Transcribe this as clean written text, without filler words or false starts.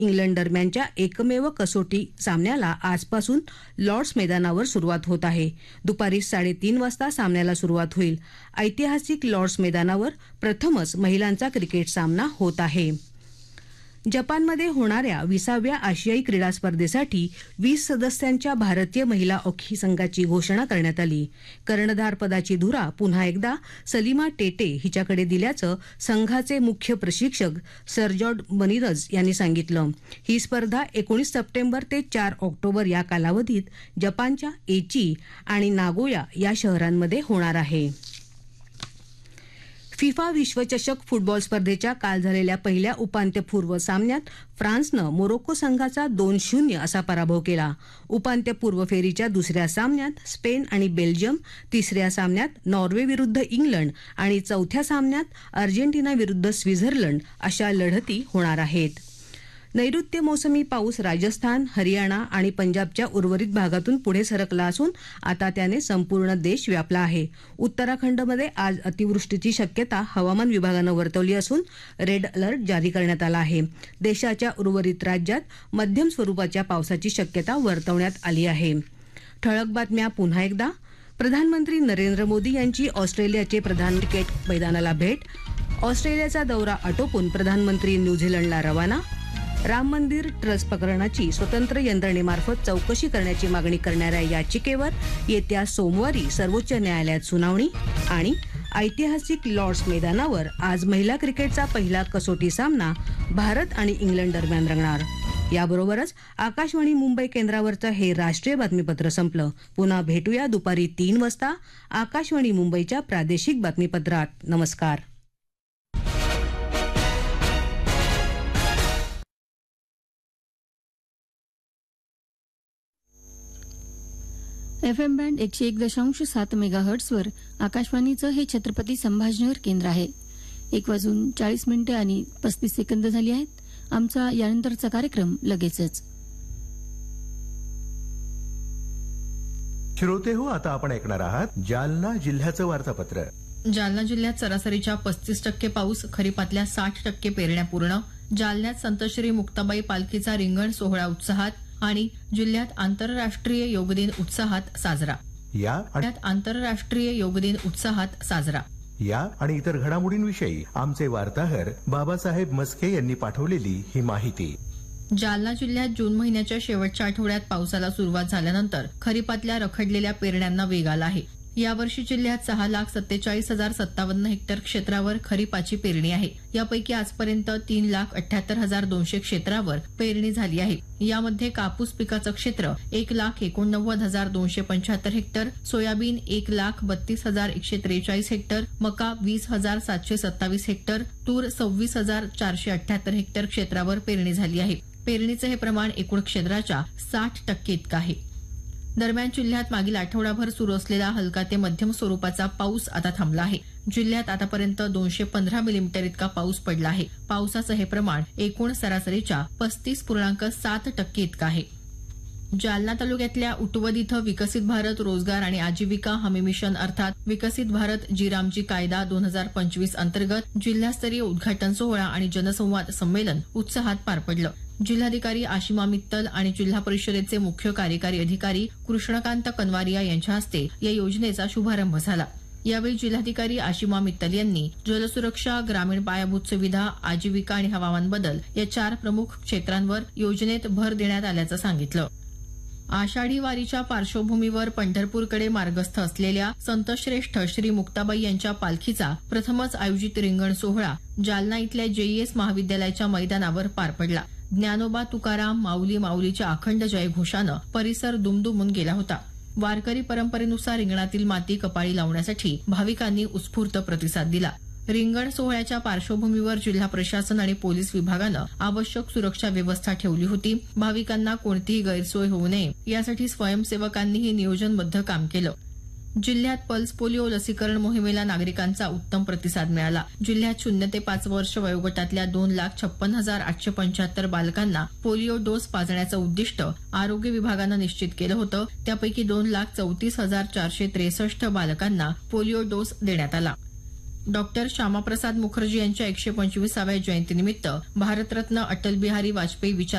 England दरम्यानच्या एकमेव कसोटी सामन्याला आजपासून लॉर्ड्स मैदानावर सुरुवात होत आहे. दुपारी 3:30 वाजता सामन्याला सुरुवात होईल. ऐतिहासिक लॉर्ड्स मैदानावर प्रथमच महिलांचा क्रिकेट सामना होत आहे. जपानमध्ये होणाऱ्या 20व्या आशियाई क्रीडा स्पर्धेसाठी 20 सदस्यांच्या भारतीय महिला हॉकी संघाची घोषणा करण्यात आली. कर्णधार पदाची धुरा पुन्हा एकदा सलीमा टेटे हिच्याकडे दिल्याचं संघाचे मुख्य प्रशिक्षक सरजॉर्ज बनिरज यांनी सांगितलं. ही स्पर्धा 19 सप्टेंबर ते 4 ऑक्टोबर या कालावधीत जपानच्या एची आणि नागोया या शहरांमध्ये होणार आहे. फिफा विश्वचषक फुटबॉल स्पर्धेच्या काल झालेल्या पहिल्या उपांत्यपूर्व सामन्यात फ्रान्सनं मोरोक्को संघाचा 2-0 असा पराभव केला. उपांत्यपूर्व फेरीच्या दुसऱ्या सामन्यात स्पेन आणि बेल्जियम, तिसऱ्या सामन्यात नॉर्वे विरुद्ध इंग्लंड आणि चौथ्या सामन्यात अर्जेंटिना विरुद्ध स्वित्झर्लंड अशा लढती होणार आहेत. नैऋत्य मोसमी पाऊस राजस्थान, हरियाणा आणि पंजाबच्या उर्वरित भागातून पुढे सरकला असून आता त्याने संपूर्ण देश व्यापला आहे. उत्तराखंडमध्ये आज अतिवृष्टीची शक्यता हवामान विभागानं वर्तवली असून रेड अलर्ट जारी करण्यात आला आहे. देशाच्या उर्वरित राज्यात मध्यम स्वरूपाच्या पावसाची शक्यता वर्तवण्यात आली आहे. ठळक बातम्या पुन्हा एकदा. प्रधानमंत्री नरेंद्र मोदी यांची ऑस्ट्रेलियाचे प्रधान क्रिकेट मैदानाला भेट. ऑस्ट्रेलियाचा दौरा आटोपून प्रधानमंत्री न्यूझीलंडला रवाना. राम मंदिर ट्रस्ट प्रकरणाची स्वतंत्र यंत्रणेमार्फत चौकशी करण्याची मागणी करणाऱ्या याचिकेवर येत्या सोमवारी सर्वोच्च न्यायालयात सुनावणी. आणि ऐतिहासिक लॉर्ड्स मैदानावर आज महिला क्रिकेटचा पहिला कसोटी सामना भारत आणि इंग्लंड दरम्यान रंगणार. याबरोबरच आकाशवाणी मुंबई केंद्रावरचं हे राष्ट्रीय बातमीपत्र संपलं. पुन्हा भेटूया दुपारी 3 वाजता आकाशवाणी मुंबईच्या प्रादेशिक बातमीपत्रात. नमस्कार. FM बँड 101.7 मेगाहर्ट्झवर आकाशवाणीचं हे छत्रपती संभाजीनगर केंद्र आहे. 1:40 आणि 35 सेकंद झाली आहेत. आमचा यानंतरचा कार्यक्रम लगेचच. श्रोते हो, आता आपण ऐकणार आहात जालना जिल्ह्याचं वार्तापत्र. जालना जिल्ह्यात सरासरीच्या 35% पाऊस, खरीपातल्या 60% पेरण्या पूर्ण. जालन्यात संत श्री मुक्ताबाई पालखीचा रिंगण सोहळा उत्साहात. आणि जिल्ह्यात आंतरराष्ट्रीय योग दिन उत्साहात साजरा. आंतरराष्ट्रीय योग दिन उत्साहात साजरा. या आणि इतर घडामोडींविषयी आमचे वार्ताहर बाबासाहेब मस्के यांनी पाठवलेली ही माहिती. जालना जिल्ह्यात जून महिन्याच्या शेवटच्या आठवड्यात पावसाला सुरुवात झाल्यानंतर खरीपातल्या रखडलेल्या पेरण्यांना वेग आला आहे. यावर्षी जिल्ह्यात 6,47,057 हेक्टर क्षेत्रावर खरीपाची पेरणी आहे. यापैकी आजपर्यंत 3,78,200 क्षेत्रावर पेरणी झाली आहे. यामध्ये कापूस पिकाचं क्षेत्र 1,89,275 हेक्टर, सोयाबीन 1,32,143 हेक्टर, मका 20,727 हेक्टर, तूर 26,478 हेक्टर क्षेत्रावर पेरणी झाली आहे. पेरणीचं हे प्रमाण एकूण क्षेत्राच्या 60% इतकं आहे. दरम्यान जिल्ह्यात मागील आठवडाभर सुरू असलेला हलका ते मध्यम स्वरूपाचा पाऊस आता थांबला आहे. जिल्ह्यात आतापर्यंत 215 मिलीमीटर इतका पाऊस पडला आहे. पावसाचं हे प्रमाण एकूण सरासरीच्या 35.7% इतकं आहे. जालना तालुक्यातल्या उटवद इथं विकसित भारत रोजगार आणि आजीविका हमी मिशन अर्थात विकसित भारत जी कायदा 2025 अंतर्गत जिल्हास्तरीय उद्घाटन सोहळा आणि जनसंवाद संमेलन उत्साहात पार पडलं. जिल्हाधिकारी आशिमा मित्तल आणि जिल्हा परिषदेचे मुख्य कार्यकारी अधिकारी कृष्णकांत कनवारिया यांच्या हस्ते या योजनेचा शुभारंभ झाला. यावेळी जिल्हाधिकारी आशिमा मित्तल यांनी जलसुरक्षा, ग्रामीण पायाभूत सुविधा, आजीविका आणि हवामान बदल या 4 प्रमुख क्षेत्रांवर योजनेत भर देण्यात आल्याचं सांगितलं. आषाढी वारीच्या पार्श्वभूमीवर पंढरपूरकडे मार्गस्थ असलेल्या संतश्रेष्ठ श्री मुक्ताबाई यांच्या पालखीचा प्रथमच आयोजित रिंगण सोहळा जालना इथल्या JES महाविद्यालयाच्या मैदानावर पार पडला. ज्ञानोबा तुकाराम माऊली माऊलीच्या अखंड जयघोषानं परिसर दुमदुमून गेला होता. वारकरी परंपरेनुसार रिंगणातील माती कपाळी लावण्यासाठी भाविकांनी उत्स्फूर्त प्रतिसाद दिला. रिंगण सोहळ्याच्या पार्श्वभूमीवर जिल्हा प्रशासन आणि पोलीस विभागानं आवश्यक सुरक्षा व्यवस्था ठेवली होती. भाविकांना कोणतीही गैरसोय होऊ नये यासाठी स्वयंसेवकांनीही नियोजनबद्ध काम केलं. जिल्ह्यात पल्स पोलिओ लसीकरण मोहिमेला नागरिकांचा उत्तम प्रतिसाद मिळाला. जिल्ह्यात 0 ते 5 वर्ष वयोगटातल्या 2,56,875 बालकांना पोलिओ डोस पाजण्याचं उद्दिष्ट आरोग्य विभागानं निश्चित केलं होतं. त्यापैकी 2,34,463 बालकांना पोलिओ डोस देण्यात आला. डॉक्टर श्यामाप्रसाद मुखर्जी यांच्या 125व्या जयंतीनिमित्त भारतरत्न अटल बिहारी वाजपेयी विचार